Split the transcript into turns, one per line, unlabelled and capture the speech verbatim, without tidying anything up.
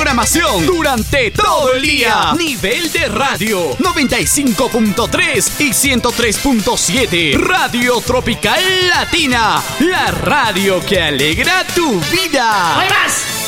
programación durante todo el día. Nivel de radio noventa y cinco punto tres y ciento tres punto siete. Radio Tropical Latina, la radio que alegra tu vida.
¡Hay más!